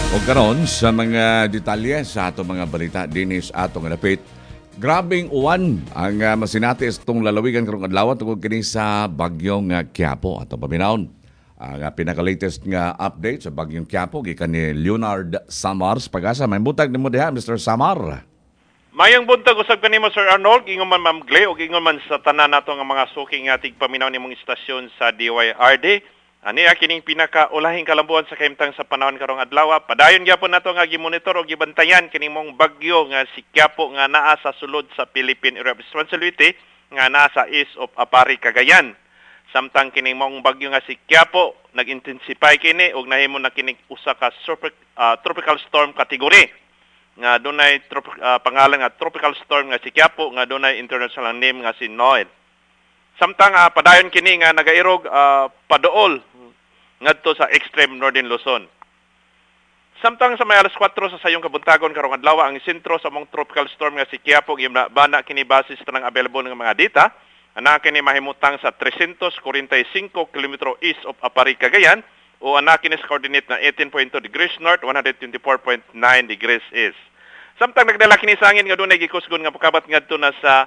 O karon sa mga detalye sa ato mga balita dinis atong napit. Grabing uwan ang masinatis itong lalawigan karong adlaw tungod kini sa bagyong Quiapo ato paminawon. Ang pinaka-latest nga update sa bagyong Quiapo gikan ni Leonard Samar sa Pag-asa. May butag nimo diha Mr. Samar. Mayang buntag usab kanimo Sir Arnold, ingon man Ma'am Gle, ug ingon man sa tanan nato nga mga suking nga tigpaminaw nimong istasyon sa DYRD. Ani kining pinakaulahing kalambuan sa kahimtang sa panahon karong adlaw. Padayon gyapon nato nga gimonitor ug gibantayan kining mong bagyo nga si Quiapo nga naa sa sulod sa Philippine Area of Responsibility nga naa sa east of Apari, Cagayan. Samtang kining mong bagyo nga si Quiapo nag-intensify kini ug nahimo na kining usa ka tropical storm category nga dunay pangalan nga tropical storm nga si Quiapo nga dunay international name nga si Noel. Samtang padayon kini nga nagairog paduol ngadto sa extreme northern Luzon. Samtang sa may alas 4 sa sayong kabuntagon karong adlaw ang sentro sa mong tropical storm nga si Quiapo gibana kini basis tanang available nga mga data ana kini mahimutang sa 345 km east of Apari, Cagayan o ana kini sa coordinate na 18.2 degrees north, 124.9 degrees east. Samtang nagdala kini sa hangin nga dunay gikusgon nga pagkabat ngadto na sa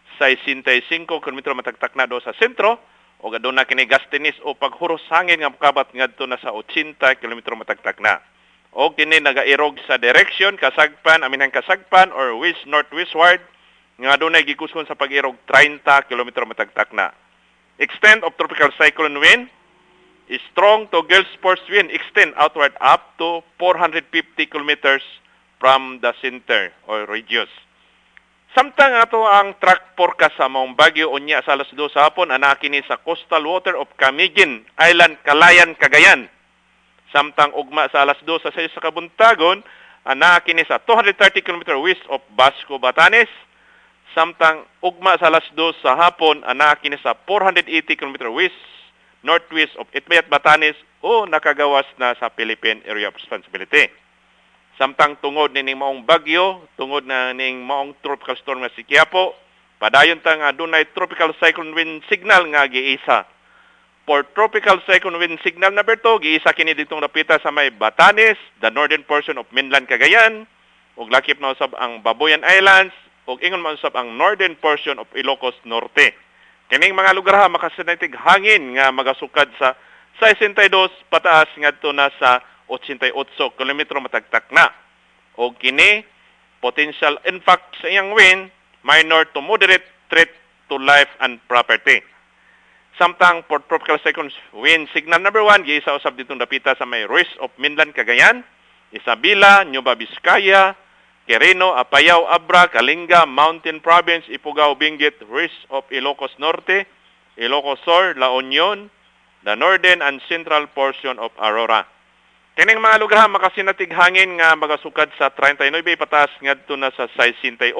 65 km matagtak na do sa sentro o aduna kini gastinis o paghuros hangin nga pagkabat ngadto na sa 80 km matagtak na. O kini nagairog sa direction kasagpan aminang kasagpan or west northwestward nga dunay gikusgon sa pag-irog 30 km matagtak na. Extent of tropical cyclone wind is strong to gale force wind extend outward up to 450 kilometers from the center or radius. Samtang ato ang track forecast sa mong bagyo unya sa alas 2 sa hapon ana kini sa coastal water of Camiguin Island, Calayan, Cagayan. Samtang ugma sa alas 2 sa 6 sa kabuntagon ana kini sa 230 km west of Basco, Batanes. Samtang ugma sa alas 2 sa hapon ana kini sa 480 km west northwest of Itbayat, Batanes o nakagawas na sa Philippine Area of Responsibility. Samtang tungod ning maong bagyo, tungod na ning maong tropical storm nga si Quiapo, padayon ta nga dunay tropical cyclone wind signal nga giisa. For tropical cyclone wind signal number 2, giisa kini ditong napita sa may Batanes, the northern portion of mainland Cagayan, ug lakip na usab ang Babuyan Islands, ug ingon man usab ang northern portion of Ilocos Norte. Kining mga lugar ha makasinatig hangin nga magasukad sa 62 pataas ngadto na sa 88 km matagtak na. O kini potential impact sa iyang wind minor to moderate threat to life and property. Samtang for tropical cyclone wind signal number 1 giisa usab ditong dapita sa may west of mainland Cagayan, Isabela, Nueva Vizcaya, Quirino, Apayao, Abra, Kalinga, Mountain Province, Ifugao, Benguet, west of Ilocos Norte, Ilocos Sur, La Union, the northern and central portion of Aurora. Kining mga lugar makasinatig hangin nga magasukad sa 39 pataas ngadto na sa 61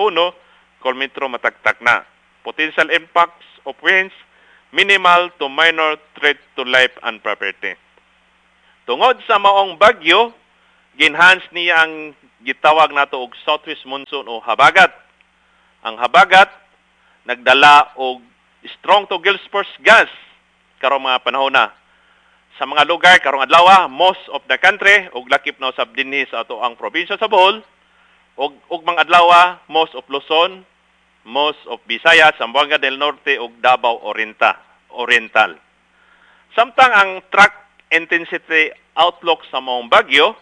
km matagtak na. Potential impacts of winds minimal to minor threat to life and property. Tungod sa maong bagyo, ginhans niya ang gitawag nato og southwest monsoon o habagat. Ang habagat nagdala og strong to gale force gas karong mga panahon na. Sa mga lugar karong adlaw, most of the country ug lakip na usab dinhi sa ato ang probinsya sa Bohol ug mga adlaw most of Luzon, most of Visayas, Zamboanga del Norte ug Davao Oriental. Samtang ang track intensity outlook sa maong bagyo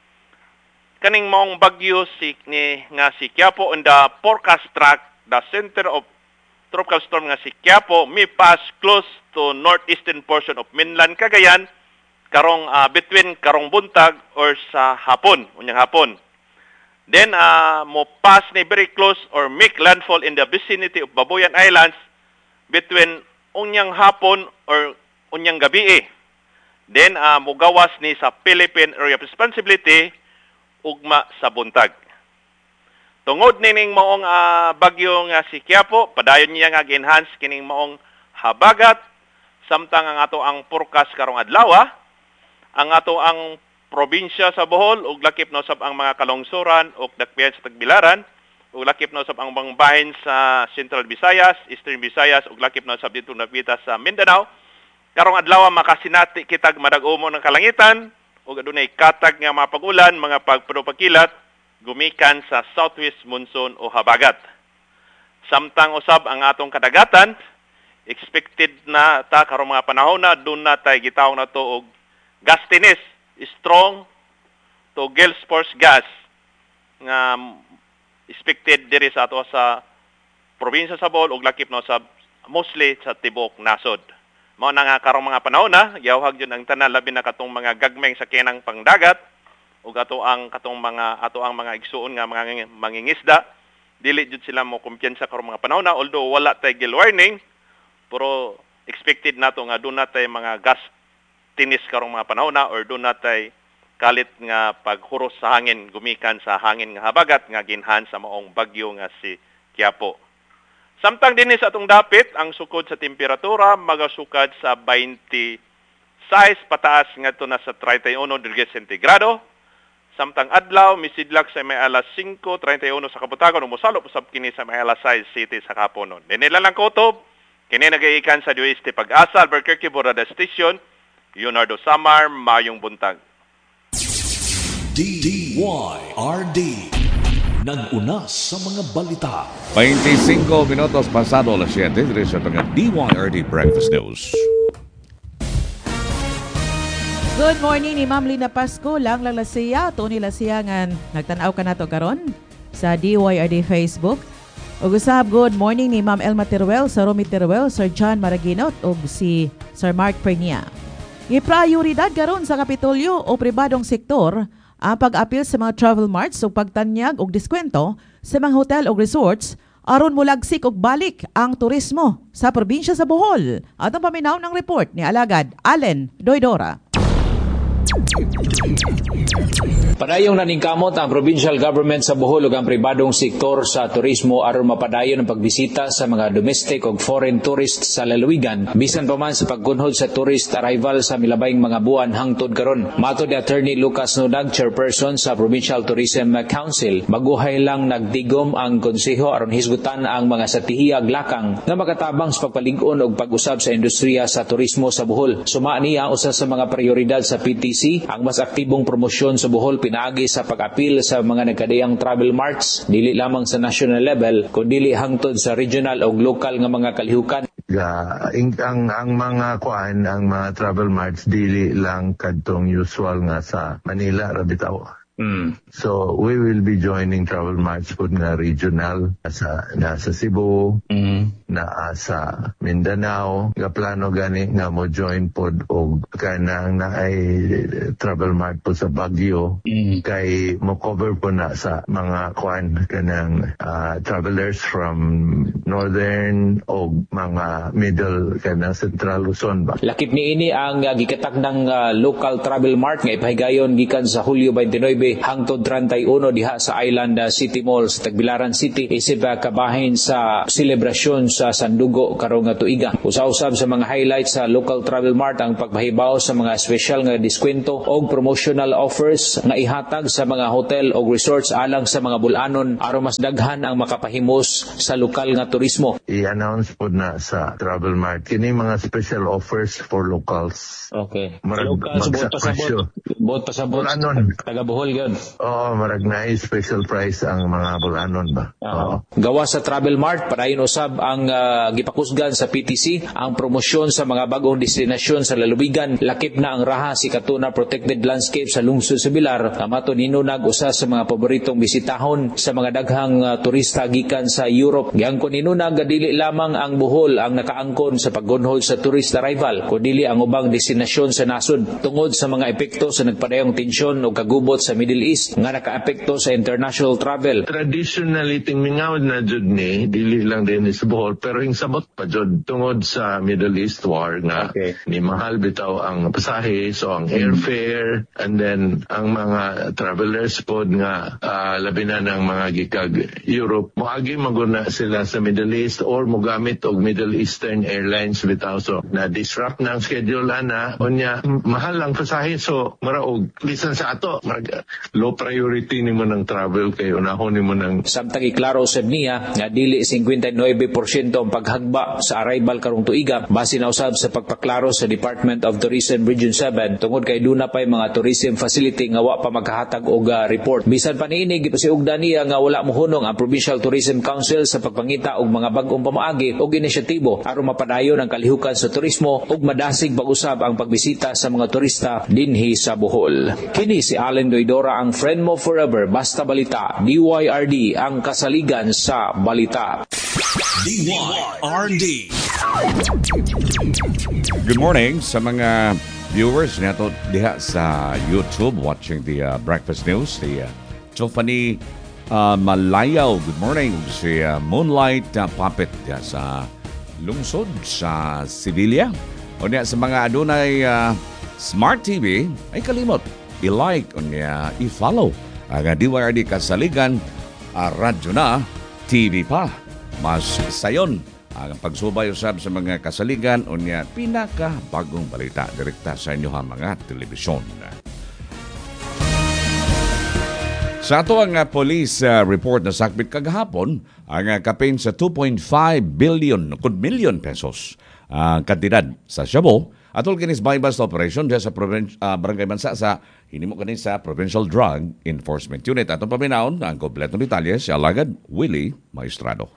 kaning maong bagyo si Quiapo on the forecast track, the center of tropical storm nga si Quiapo may pass close to northeastern portion of mainland Cagayan karong between karong buntag or sa hapon, unyang hapon. Then mo pass ni very close or make landfall in the vicinity of Babuyan Islands between unyang hapon or unyang gabi. Then mo gawas ni sa Philippine Area of Responsibility ugma sa buntag. Tungod nining maong bagyo nga si Quiapo, padayon niya nga gi-enhance kining maong habagat. Samtang ang ato ang forecast karong adlaw, ang ato ang probinsya sa Bohol ug lakip na usab ang mga kalungsuran ug dakpihan sa Tagbilaran ug lakip na usab ang mga bahin sa Central Visayas, Eastern Visayas ug lakip na usab dito napita sa Mindanao. Karong adlaw makasinati kitag madag-umo ng kalangitan o adunay katag nga mga pag-ulan, mga pagkilat gumikan sa southwest monsoon o habagat. Samtang usab ang atong kadagatan, expected na ta karong mga panahon na doon na tayo gitawag na to og gustiness, strong to gales force gas nga expected diri sa ato sa probinsya sa Bohol ug lakip no sa mostly sa tibok nasod. Mao na nga karong mga panahon na giyawhag yun ang tanan labi na katong mga gagmeng sa kinang pangdagat ug ato ang mga igsuon nga mga mangingisda dili jud sila mo kumpiyansa karong mga panahon na, although wala tay gale warning pero expected nato nga doon natay mga gas tinis karong mga panahon na or doon natay kalit nga paghuros sa hangin gumikan sa hangin nga habagat nga ginhan sa maong bagyo nga si Quiapo. Samtang dinhi sa atong dapit ang sukod sa temperatura magasukad sa 26 pataas ngadto na sa 31 degrees sentigrado. Samtang adlaw misidlak sa may alas 5:31 sa kabutagon ug mosalop usab kini sa may alas 6 city sa kaponon. Dinila lang kutob kini nagaikan sa Duiste Pag-asa Albuquerque Borada Station. Leonardo Samar, mayong buntag. DYRD nag-una sa mga balita. 25 minutos pasado alas 7 dito sa mga DYRD Breakfast News. Good morning ni Ma'am Lina Pasco, lang Lasiya, Tony Lasiyangan. Nagtanaw ka na to karon sa DYRD Facebook. Ug usab good morning ni Ma'am Elma Teruel, sa Romy Teruel, Sir John Maraginot ug si Sir Mark Pernia. Iprioridad karon sa Kapitolyo o pribadong sektor ang pag-apil sa mga travel marts o pagtanyag og diskwento sa mga hotel o resorts aron mulagsik og balik ang turismo sa probinsya sa Bohol. Atong paminaw ng report ni Alagad Allen Doydora. Padayong naningkamot ang provincial government sa Bohol ug ang pribadong sektor sa turismo aron mapadayon ang pagbisita sa mga domestic ug foreign tourists sa lalawigan bisan pa man sa pagkunhod sa tourist arrival sa milabayng mga buwan hangtod karon. Matod ni Attorney Lucas Nudag, chairperson sa Provincial Tourism Council, baguhay lang nagdigom ang konseho aron hisgutan ang mga satihiyag lakang nga makatabang sa pagpalig-on ug pag-usab sa industriya sa turismo sa Bohol. Suma niya usa sa mga prioridad sa PTC ang mas aktibong promosyon sa Bohol pinaagi sa pag-apil sa mga nagkadayang travel marts dili lamang sa national level kundi hangtod sa regional o local nga mga kalihukan. Ang mga ang mga travel marts dili lang kadtong usual nga sa Manila ra bitaw. So we will be joining travel marts pud nga regional sa Cebu, na sa Mindanao, nga plano gani nga mo join pod og kanang naay travel mart po sa Baguio, kay mo cover po na sa mga kanang travelers from northern o mga middle kanang central Luzon ba. Lakip niini ang gikatak ng local travel mart nga ipahigayon gikan sa Hulyo 29 hangtod 31 diha sa Island City Mall sa Tagbilaran City isip kabahin sa selebrasyon sa Sandugo karong nga tuiga. Usa-usab sa mga highlights sa local travel mart ang pagpahibaw sa mga special nga diskwento o promotional offers nga ihatag sa mga hotel o resorts alang sa mga bulanon aron mas daghan ang makapahimos sa lokal nga turismo. I-announce po na sa travel mart kini mga special offers for locals. Okay. Local buot pasabot taga Bohol yun. Marag na special price ang mga bulanon ba. Gawa sa travel mart padayon usab ang gipakusgan sa PTC ang promosyon sa mga bagong destinasyon sa lalawigan. Lakip na ang raha si Katuna Protected Landscape sa lungsod sa Bilar. Amato ninunag usa sa mga paboritong bisitahon sa mga daghang turista gikan sa Europe. Giangkon ninunag dili lamang ang Bohol ang nakaangkon sa paggunhod sa tourist arrival kundi ang ubang destinasyon sa nasod tungod sa mga epekto sa nagpadayong tensyon o kagubot sa Middle East nga nakaapekto sa international travel. Traditionally tingmingawd na jud ni dili lang din sa Bohol pero sabot pa jud tungod sa Middle East war nga ni mahal bitaw ang pasahe, so ang airfare, and then ang mga travelers pod nga labi na ng mga gikag Europe moagi maguna sila sa Middle East or mogamit og Middle Eastern Airlines bitaw, so na disrupt na ang schedule ana unya mahal ang pasahe, so maraog lisan sa ato low priority nimo ng travel kay unahon nimo ng samtang iklaro usab niya nga dili 59% ang paghagba sa arrival karong tuiga base na usab sa pagpaklaro sa Department of Tourism Region 7 tungod kay duna pay mga tourism facility nga wa pa magkahatag og report. Bisan pa niini gipasiugdan niya nga wala mohunong ang Provincial Tourism Council sa pagpangita og mga bag-ong pamaagi og inisyatibo aron mapadayon ang kalihukan sa turismo ug madasig pag-usab ang pagbisita sa mga turista dinhi sa Bohol. Kini si Allen Doidora, ang friend mo forever, basta balita, DYRD, ang kasaligan sa balita. DYRD. Good morning sa mga viewers nato diha sa YouTube watching the Breakfast News. Si Tiffany Malayaw, good morning. Si Moonlight Puppet diha sa lungsod sa Sevilla. O niya sa mga adunay Smart TV, ay kalimot i-like o niya i-follow ang DYRD Kasaligan radyo na TV pa. Mas sayon ang pagsubay usab sa mga kasaligan o niya pinaka bagong balita direkta sa inyo mga telebisyon. Sa ato ang police report na sakbit kagahapon, ang kapin sa 2.5 million pesos ang kantidad sa Shabu atol kinis bypass operation diya sa Barangay Bansa sa hinimo kani sa Provincial Drug Enforcement Unit. Atong paminaon ang kompletong detalye si Alagad Willie Maestrado.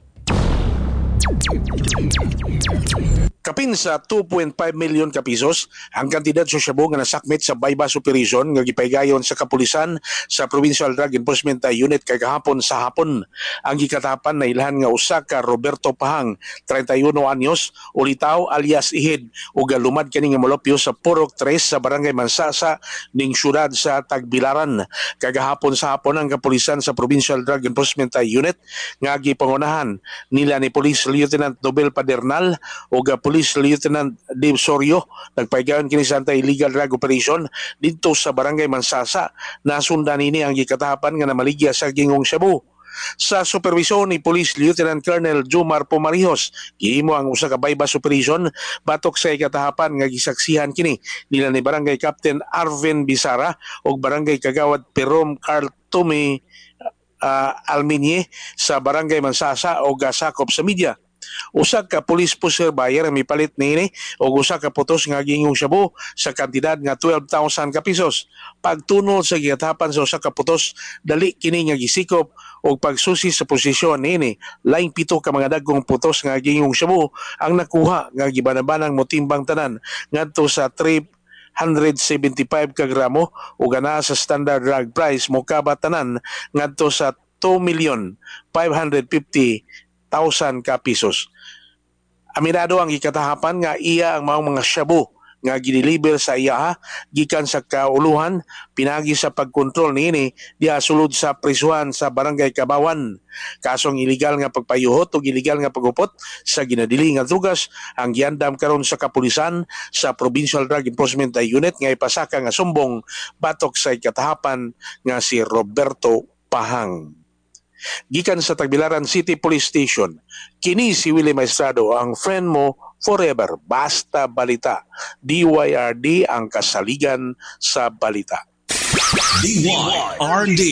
Kapin sa 2.5 million ka pesos ang kantidad sa Shabu nga nasakmit sa bypass operation nga gipaygayon sa kapulisan sa Provincial Drug Enforcement Unit kay kahapon sa hapon. Ang gikatapan na ilhan nga usa ka Roberto Pahang, 31 anyos, ulitaw alias Ihid ug lumad kani nga molopyo sa Purok 3 sa Barangay Mansasa ning syudad sa Tagbilaran. Kagahapon sa hapon ang kapulisan sa Provincial Drug Enforcement Unit nga gipangunahan nila ni Police Lieutenant Nobel Padernal ug Police Lieutenant Dave Sorio nagpaygayon kini sa anti-illegal drug operation dito sa Barangay Mansasa. Nasundan nini ang gikatahapan nga namaligya sa Gingong Shabu. Sa supervisyon ni Police Lieutenant Colonel Jomar Pomarijos, gihimo ang usa ka bypass operation batok sa ikatahapan nga gisaksihan kini nila ni Barangay Captain Arvin Bisara ug Barangay Kagawad Perom Carl Tome Alminye sa Barangay Mansasa o gasakop sa media. Usa ka police pusher buyer ang mipalit niini o usa ka putos nga Gingong Shabu sa kantidad nga 12,000 ka pesos. Pagtunol sa gihatapan sa usa ka putos, dali kini nga gisikop og pagsusi sa posisyon niini. Laing 7 ka mga dagkong putos nga Gingong Shabu ang nakuha nga gibanabanang motimbang tanan ngadto sa 375 ka gramo ug ana sa standard drug price mo kabatanan ngadto sa 2,550,000 ka pesos. Aminado ang ikatahapan nga iya ang mga shabu nga gideliver sa iya gikan sa kauluhan pinagi sa pagkontrol niini diha sulod sa prisuhan sa Barangay Kabawan. Kasong illegal nga pagpayuhot o illegal nga pagupot sa ginadili nga drugas ang giandam karon sa kapulisan sa Provincial Drug Enforcement Unit nga ipasaka nga sumbong batok sa ikatahapan nga si Roberto Pahang. Gikan sa Tagbilaran City Police Station, kini si Willie Maestrado, ang friend mo forever, basta balita. DYRD, ang kasaligan sa balita. DYRD.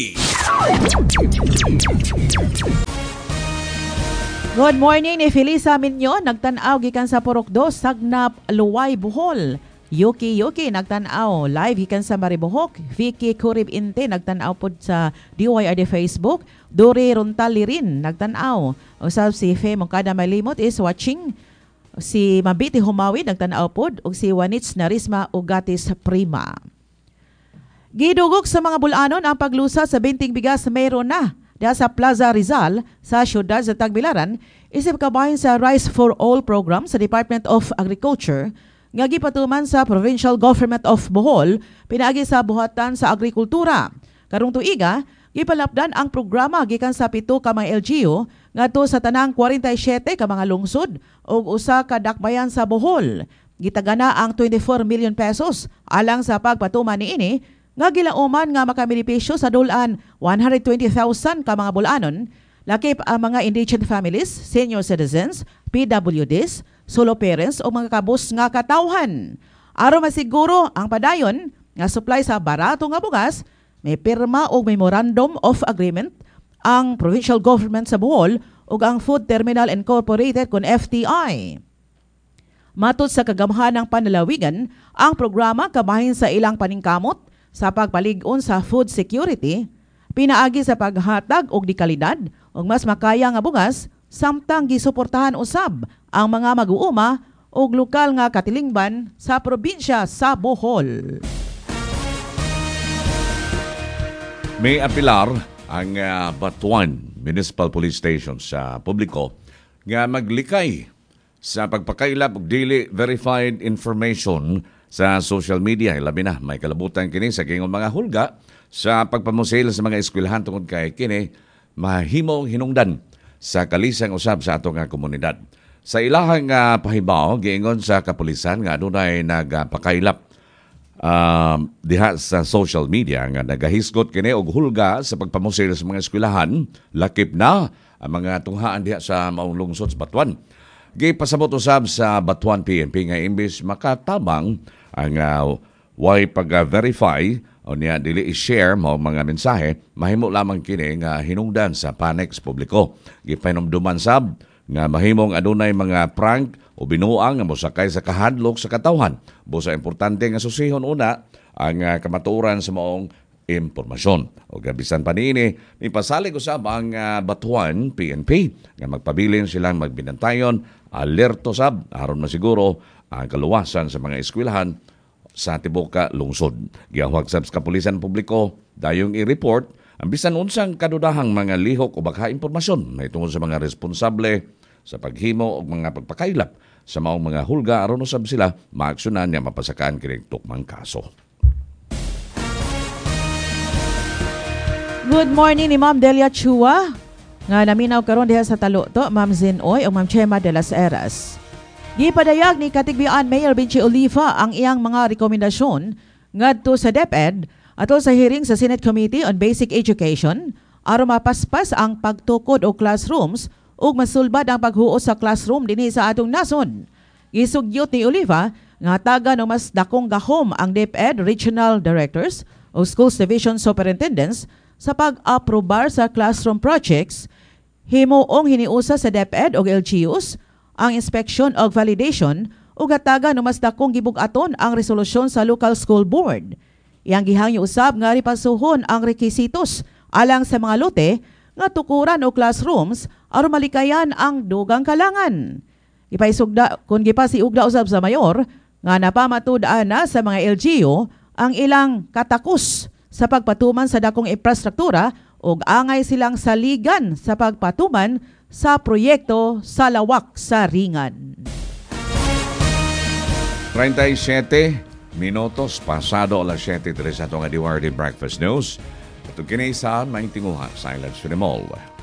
Good morning ni Felisa Minyo, nagtanaw gikan sa Purok 2, Sagnap, Luway, Bohol. Yuki nagtanaw live gikan sa Maribohok. Vicky Kurib Inte nagtanaw pod sa DYRD Facebook. Dori Rontali rin nagtanaw. Usab si Fe Mongkada Malimot is watching. Si Mabiti Humawi nagtanaw pod ug si Wanits Narisma Ugatis Prima. Gidugok sa mga bulanon ang paglusa sa binting bigas mayroon na diha sa Plaza Rizal sa siyudad sa Tagbilaran isip kabahin sa Rice for All program sa Department of Agriculture nga gipatuman sa Provincial Government of Bohol pinaagi sa buhatan sa agrikultura. Karong tuiga, gipalapdan ang programa gikan sa 7 ka mga LGU ngadto sa tanang 47 ka mga lungsod ug usa ka dakbayan sa Bohol. Gitagana ang 24 million pesos alang sa pagpatuman niini nga gilauman nga makamenepisyo sa dulan 120,000 ka mga bulanon lakip ang mga indigent families, senior citizens, PWDs, solo parents o mga kabus nga katawhan. Aron masiguro ang padayon nga supply sa barato nga bugas, may pirma o memorandum of agreement ang provincial government sa Bohol ug ang Food Terminal Incorporated kon FTI. Matod sa kagamhanang panlalawigan, ang programa kabahin sa ilang paningkamot sa pagpalig-on sa food security, pinaagi sa paghatag og dekalidad ug mas makaya nga bugas samtang gisuportahan usab ang mga mag-uuma ug lokal nga katilingban sa probinsya sa Bohol. May apilar ang Batuan Municipal Police Station sa publiko nga maglikay sa pagpakailap og dili verified information sa social media. Labi na may kalabutan kini sa gingong mga hulga sa pagpamusil sa mga eskwelahan tungod kay kini mahimong hinungdan sa kalisang usab sa atong komunidad. Sa ilahang pahibaw giingon sa kapulisan nga adunay nagpakailap diha sa social media nga nagahisgot kini og hulga sa pagpamusil sa mga eskwelahan, lakip na ang mga tunghaan diha sa maong lungsod sa Batuan. Gipasabot usab sa Batuan PNP nga imbis makatabang ang way pag-verify o niya dili i-share mao mga mensahe, mahimo lamang kini nga hinungdan sa panex publiko. Gipahinumduman sab nga mahimong adunay mga prank o binuang nga mosakay sa kahadlok sa katawhan. Busa importante nga susihon una ang kamatuoran sa maong impormasyon. O gabisan pa niini, ipasalig usab ang Batuan PNP nga magpabilin silang magbinantayon, alerto sab aron masiguro ang kaluwasan sa mga eskwelahan sa tibuok lungsod. Gihawag sab sa kapulisan publiko dayong i-report ang bisan unsang kadudahang mga lihok o baka impormasyon na tungod sa mga responsable sa paghimo og mga pagpakailap sa maong mga hulga aron usab sila maaksyonan nga mapasakaan kining tukmang kaso. Good morning ni Ma'am Delia Chua. Nga naminaw karon diha sa Taluto, Ma'am Zinoy o Ma'am Chema de las Heras. Gipadayag ni Katigbian Mayor Benji Oliva ang iyang mga rekomendasyon ngadto sa DepEd atol sa hearing sa Senate Committee on Basic Education aron mapaspas ang pagtukod o classrooms ug masulbad ang paghuos sa classroom dinhi sa atong nasod. Gisugyot ni Oliva nga taga no mas dakong gahom ang DepEd Regional Directors o Schools Division Superintendents sa pag-aprobar sa classroom projects, himuong hiniusa sa DepEd o LGUs ang inspeksyon o validation o gataga no mas dakong gibug-aton ang resolusyon sa local school board. Iyang gihangyo usab nga ripasuhon ang rekisitos alang sa mga lote nga tukuran o classrooms aron malikayan ang dugang kalangan. Ipaisugda kun gipasiugda usab sa mayor nga napamatud-an na sa mga LGU ang ilang katakos sa pagpatuman sa dakong infrastruktura ug angay silang saligan sa pagpatuman sa proyekto sa lawak sa Ringan. 37 minutos pasado alas 7:03 sa atong DWRD Breakfast News. Ito kini sa Maintinguha, Silence for the Mall.